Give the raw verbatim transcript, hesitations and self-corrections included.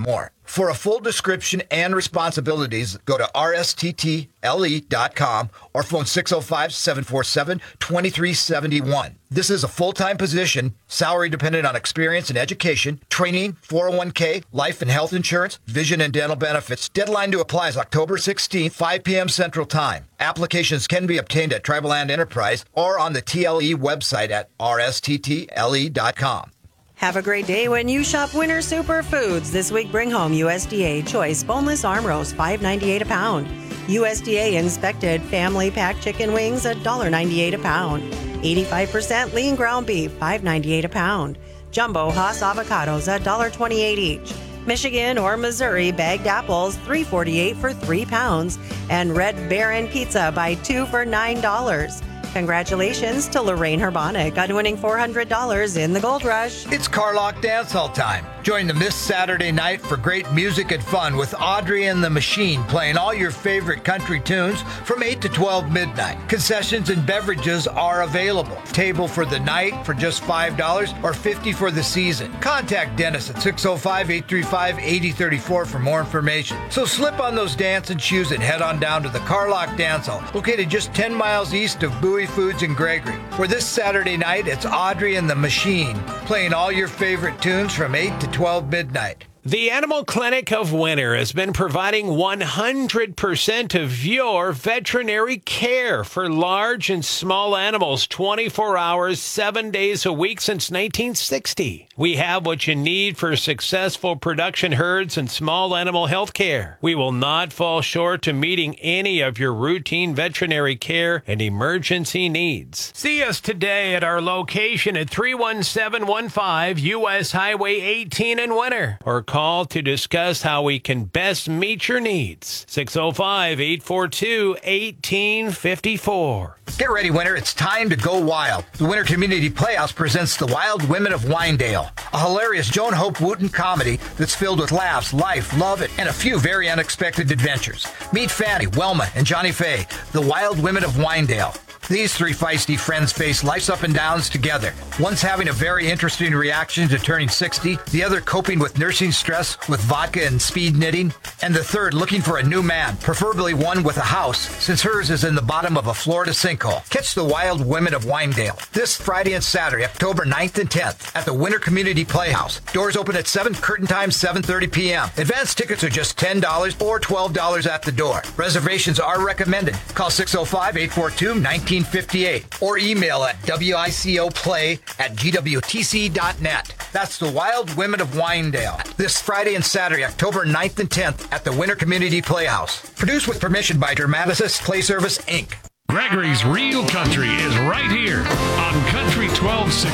more. For a full description and responsibilities, go to R S T T L E dot com or phone six oh five, seven four seven, two three seven one. This is a full-time position, salary dependent on experience and education, training, four oh one k, life and health insurance, vision and dental benefits. Deadline to apply is October sixteenth, five p.m. Central Time. Applications can be obtained at Tribal Land Enterprise or on the T L E website at R S T T L E dot com. Have a great day when you shop Winter Superfoods. This week, bring home U S D A choice boneless arm roast, five ninety-eight a pound. U S D A inspected family pack chicken wings, one dollar ninety-eight a pound. eighty-five percent lean ground beef, five ninety-eight a pound. Jumbo Hass avocados, one dollar twenty-eight each. Michigan or Missouri bagged apples, three forty-eight for three pounds. And Red Baron pizza, buy two for nine dollars. Congratulations to Lorraine Herbonic on winning four hundred dollars in the Gold Rush. It's Carlock Dance Hall time. Join them this Saturday night for great music and fun with Audrey and the Machine playing all your favorite country tunes from eight to twelve midnight. Concessions and beverages are available. Table for the night for just five dollars or fifty dollars for the season. Contact Dennis at six oh five, eight three five, eight oh three four for more information. So slip on those dancing shoes and head on down to the Carlock Dance Hall, located just ten miles east of Bowie Foods in Gregory. For this Saturday night, it's Audrey and the Machine playing all your favorite tunes from eight to twelve midnight. The Animal Clinic of Winter has been providing one hundred percent of your veterinary care for large and small animals twenty-four hours, seven days a week since nineteen sixty. We have what you need for successful production herds and small animal health care. We will not fall short to meeting any of your routine veterinary care and emergency needs. See us today at our location at three one seven one five U S Highway eighteen in Winter, or call to discuss how we can best meet your needs. six oh five, eight four two, one eight five four. Get ready, Winter. It's time to go wild. The Winter Community Playhouse presents The Wild Women of Winedale, a hilarious Joan Hope Wooten comedy that's filled with laughs, life, love, and a few very unexpected adventures. Meet Fanny, Welma, and Johnny Faye, the Wild Women of Winedale. These three feisty friends face life's up and downs together. One's having a very interesting reaction to turning sixty, the other coping with nursing stress with vodka and speed knitting, and the third looking for a new man, preferably one with a house, since hers is in the bottom of a Florida sinkhole. Catch The Wild Women of Winedale this Friday and Saturday, October ninth and tenth, at the Winter Community Playhouse. Doors open at seven, curtain time seven thirty p.m. Advance tickets are just ten dollars or twelve dollars at the door. Reservations are recommended. Call six oh five, eight four two, one nine five eight or email at wicoplay at g w t c dot net. That's The Wild Women of Winedale this Friday and Saturday, October ninth and tenth at the Winter Community Playhouse. Produced with permission by Dramaticist Play Service, Incorporated. Gregory's Real Country is right here on Country twelve sixty.